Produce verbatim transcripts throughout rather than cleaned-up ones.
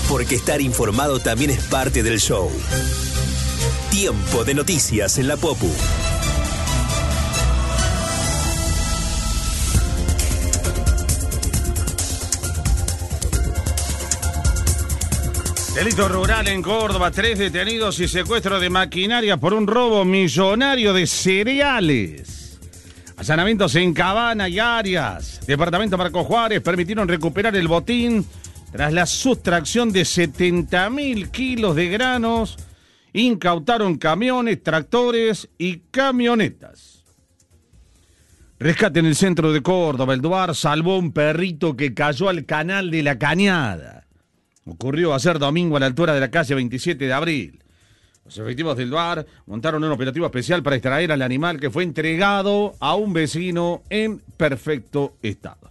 Porque estar informado también es parte del show. Tiempo de noticias en la Popu. Delito rural en Córdoba, tres detenidos y secuestro de maquinaria por un robo millonario de cereales. Allanamientos en Cabana y Arias. Departamento Marco Juárez permitieron recuperar el botín tras la sustracción de setenta mil kilos de granos. Incautaron camiones, tractores y camionetas. Rescate en el centro de Córdoba. El Duar salvó un perrito que cayó al canal de la Cañada. Ocurrió ayer domingo a la altura de la calle veintisiete de abril. Los efectivos del Duar montaron un operativo especial para extraer al animal que fue entregado a un vecino en perfecto estado.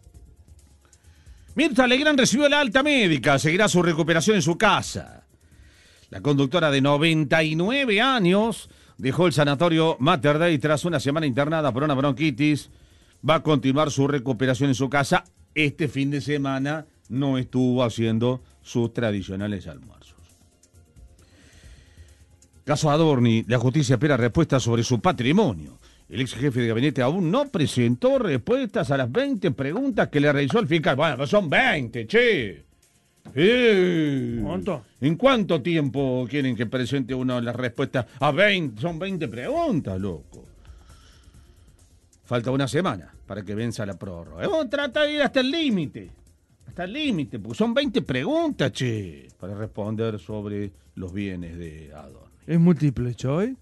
Mirta Legrand recibió la alta médica. Seguirá su recuperación en su casa. La conductora de noventa y nueve años dejó el sanatorio Mater Dei tras una semana internada por una bronquitis. Va a continuar su recuperación en su casa. Este fin de semana no estuvo haciendo sus tradicionales almuerzos. Caso Adorni, la justicia espera respuestas sobre su patrimonio. El ex jefe de gabinete aún no presentó respuestas a las veinte preguntas que le realizó el fiscal. Bueno, pues son veinte, che. Eh, ¿Cuánto? ¿En cuánto tiempo quieren que presente uno las respuestas a veinte? Son veinte preguntas, loco. Falta una semana para que venza la prórroga. Vamos a tratar de ir hasta el límite. Hasta el límite, porque son veinte preguntas, che, para responder sobre los bienes de Adorni. ¿Es múltiple choice?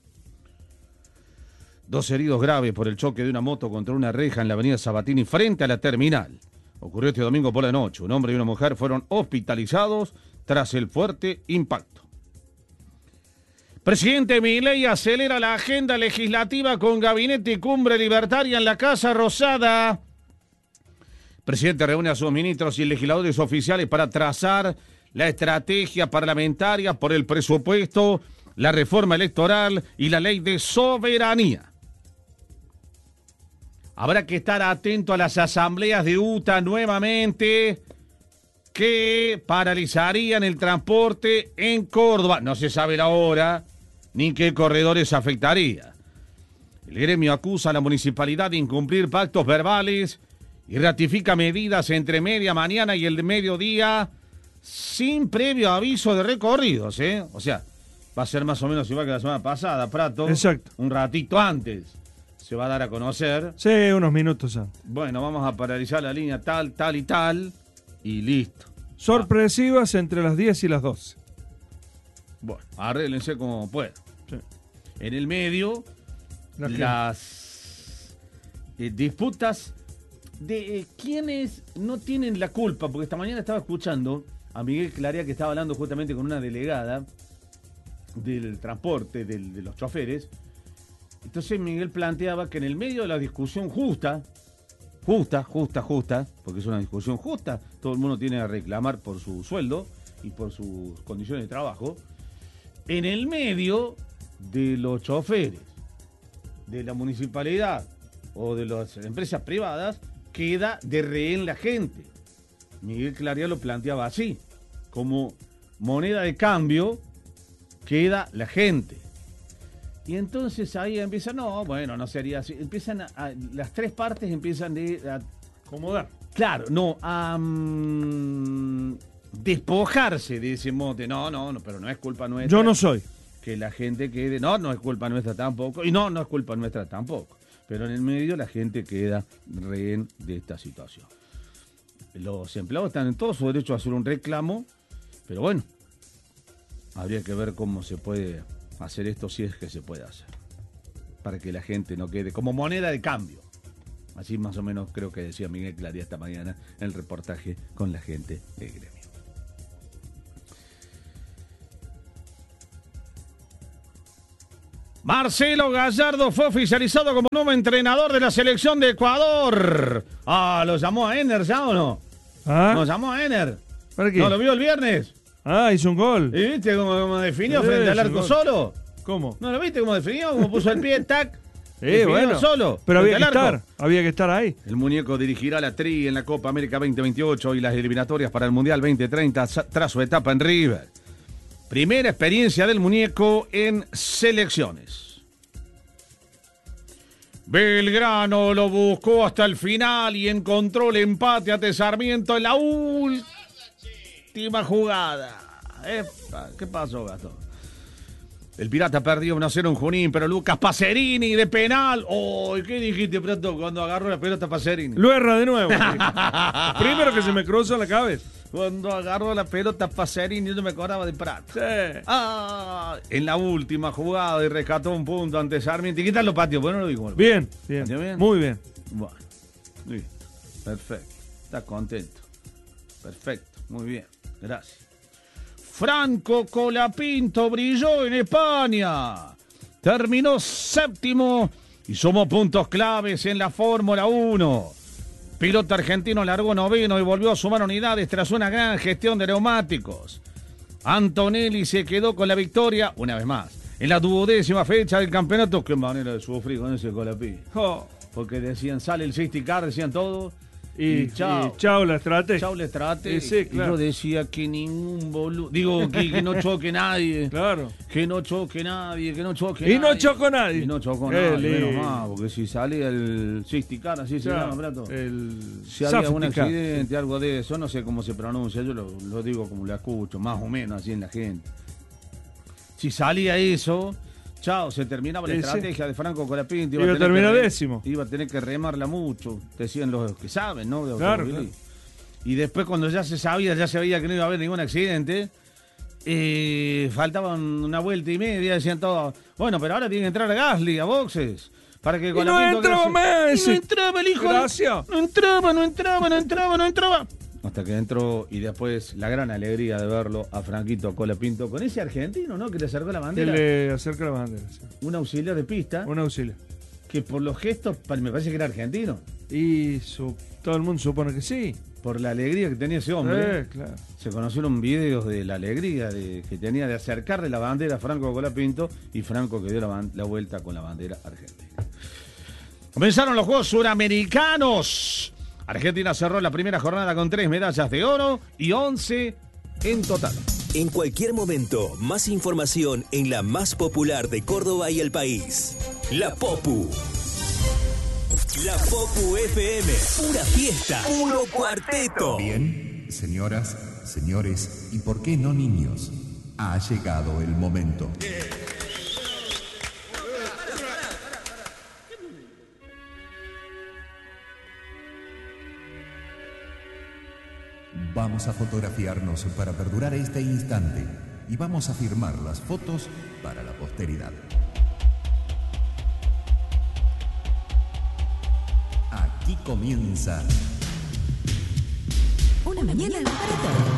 Dos heridos graves por el choque de una moto contra una reja en la avenida Sabatini frente a la terminal. Ocurrió este domingo por la noche. Un hombre y una mujer fueron hospitalizados tras el fuerte impacto. Presidente Milei acelera la agenda legislativa con gabinete y cumbre libertaria en la Casa Rosada. Presidente reúne a sus ministros y legisladores oficiales para trazar la estrategia parlamentaria por el presupuesto, la reforma electoral y la ley de soberanía. Habrá que estar atento a las asambleas de U T A nuevamente que paralizarían el transporte en Córdoba. No se sabe la hora ni qué corredores afectaría. El gremio acusa a la municipalidad de incumplir pactos verbales y ratifica medidas entre media mañana y el mediodía sin previo aviso de recorridos, ¿eh? O sea, va a ser más o menos igual que la semana pasada, Prato. Exacto. Un ratito antes se va a dar a conocer. Sí, unos minutos antes. Bueno, vamos a paralizar la línea tal, tal y tal y listo. Sorpresivas ah. entre las diez y las doce. Bueno, arréglense como puedan. Sí. En el medio, la las eh, disputas de eh, quienes no tienen la culpa, porque esta mañana estaba escuchando a Miguel Clarea que estaba hablando justamente con una delegada del transporte, del, de los choferes. Entonces Miguel planteaba que en el medio de la discusión justa, justa, justa, justa, porque es una discusión justa, todo el mundo tiene que reclamar por su sueldo y por sus condiciones de trabajo, en el medio de los choferes, de la municipalidad o de las empresas privadas, queda de rehén la gente. Miguel Clarea lo planteaba así, como moneda de cambio queda la gente. Y entonces ahí empieza, no, bueno, no sería así. Empiezan a, a las tres partes empiezan de, a acomodar. Claro, no, a um, despojarse de ese mote. No, no, no, pero no es culpa nuestra. Yo no soy. Que la gente quede, no, no es culpa nuestra tampoco. Y no, no es culpa nuestra tampoco. Pero en el medio la gente queda rehén de esta situación. Los empleados están en todo su derecho a hacer un reclamo, pero bueno, habría que ver cómo se puede hacer esto, si es que se puede hacer, para que la gente no quede como moneda de cambio. Así más o menos creo que decía Miguel Clarea esta mañana en el reportaje con la gente del gremio. Marcelo Gallardo fue oficializado como nuevo entrenador de la selección de Ecuador. Ah, ¿lo llamó a Ener ya o no? ¿Ah? ¿Lo llamó a Ener? ¿Para qué? ¿No lo vio el viernes? Ah, hizo un gol. ¿Y viste cómo, cómo definió Sí, frente al hizo arco un gol. solo? ¿Cómo? ¿No lo viste cómo definió? ¿Cómo puso el pie, tac? Eh, bueno, solo. pero había que frente al arco. estar, había que estar ahí. El muñeco dirigirá la Tri en la Copa América veinte veintiocho y las eliminatorias para el Mundial veinte treinta tras su etapa en River. Primera experiencia del muñeco en selecciones. Belgrano lo buscó hasta el final y encontró el empate ante Sarmiento en la última jugada. Epa, ¿qué pasó, Gastón? El Pirata perdió uno a cero en Junín, pero Lucas Pacerini de penal. Oh, ¿qué dijiste, Prato, cuando agarró la pelota Pacerini? Lo erra de nuevo. Primero que se me cruzó la cabeza. Cuando agarró la pelota Pacerini, yo me acordaba de Prato. Sí. Ah, en la última jugada y rescató un punto ante Sarmiento. ¿Y qué tal los patios? Bueno, no lo digo. Bien, bien, bien. muy bien. Bueno, bien. Perfecto. Está contento. Perfecto. Muy bien. Gracias. Franco Colapinto brilló en España. Terminó séptimo y sumó puntos claves en la Fórmula uno. Piloto argentino largó noveno y volvió a sumar unidades tras una gran gestión de neumáticos. Antonelli se quedó con la victoria una vez más en la duodécima fecha del campeonato. Qué manera de sufrir con ese Colapinto. Oh. Porque decían, sale el safety car, decían todo. Y, Y chao. y chao la estrategia. Chau, les trate. Y sí, claro. Y yo decía que ningún boludo. Digo, que, que no choque nadie. Claro. Que no choque nadie, que no choque Y nadie. no chocó nadie. Y no chocó Qué nadie, lindo. menos mal, porque si salía el Sisticar, así se Claro, llama, Prato. el Si había algún safety car. accidente, algo de eso, no sé cómo se pronuncia, yo lo, lo digo como lo escucho, más o menos así en la gente. Si salía eso, chao, se terminaba la Sí, estrategia de Franco Colapinto. Iba a tener terminar que re- décimo. Iba a tener que remarla mucho, decían los que saben, ¿no? De Claro, automovilismo. Y después cuando ya se sabía, ya se veía que no iba a haber ningún accidente, eh, faltaban una vuelta y media, decían todos, bueno, pero ahora tiene que entrar a Gasly, a boxes, para que Y con no la entraba más Y ese. no entraba el hijo. de- Gracias. No entraba, no entraba, no entraba, no entraba. Hasta que entró y después la gran alegría de verlo a Franquito Colapinto con ese argentino, ¿no? Que le acercó la Que bandera. le acerca la bandera. Sí. Un auxiliar de pista, Un auxilio. que por los gestos pa- me parece que era argentino. Y su, todo el mundo supone que sí. Por la alegría que tenía ese hombre. Eh, claro. Se conocieron videos de la alegría de, que tenía de acercarle la bandera a Franco Colapinto y Franco que dio la, ban- la vuelta con la bandera argentina. Comenzaron los Juegos Suramericanos. Argentina cerró la primera jornada con tres medallas de oro y once en total. En cualquier momento, más información en la más popular de Córdoba y el país. La Popu. La Popu F M. Pura fiesta. Puro cuarteto. Bien, señoras, señores y por qué no niños, ha llegado el momento. Vamos a fotografiarnos para perdurar este instante y vamos a firmar las fotos para la posteridad. Aquí comienza Una mañana para todos.